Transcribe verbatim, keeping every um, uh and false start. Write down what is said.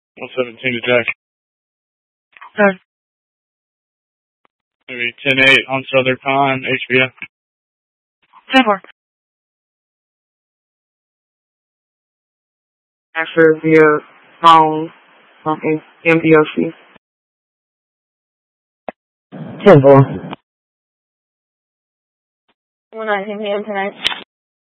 one seventeen to Jack. Okay. Maybe ten eight on Southern Pine, H B A. ten four. After via phone from M D O C. ten four. one nineteen p.m. tonight.